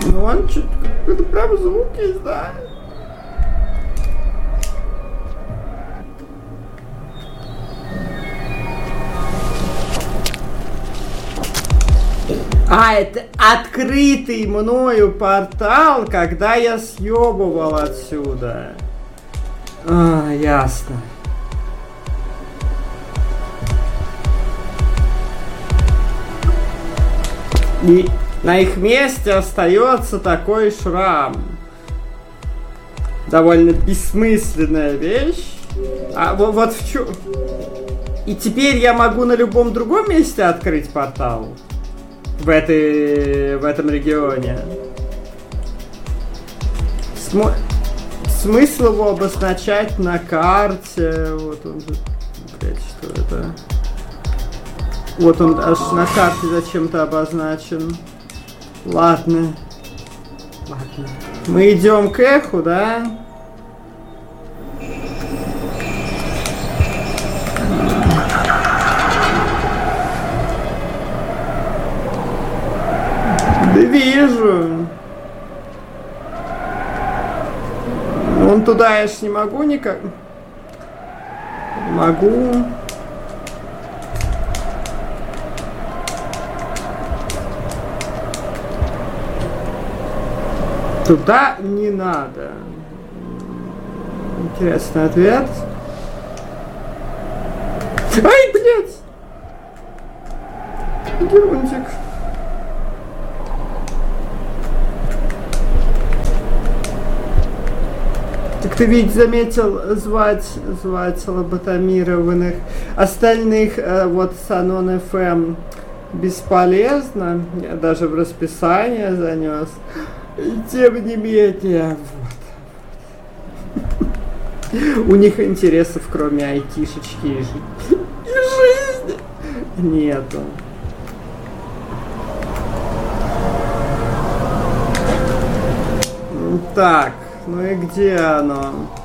Ну, он чуть какой-то прям звук есть, да? А, это открытый мною портал, когда я съебывал отсюда. А, ясно. И на их месте остается такой шрам. Довольно бессмысленная вещь. А вот в чём... И теперь я могу на любом другом месте открыть портал? В этом регионе. Смысл его обозначать на карте. Вот он же... Блять, что это? Вот он аж на карте зачем-то обозначен. Ладно. Мы идем к эху, да? Да вижу. Вон туда я ж не могу никак. Могу. Туда не надо. Интересный ответ. Ай, блядь! Герундик. Так ты ведь заметил звать лоботомированных. Остальных вот с Анон ФМ бесполезно. Я даже в расписание занес. И тем не менее, вот. У них интересов, кроме айтишечки и жизни, нету. Так, ну и где оно?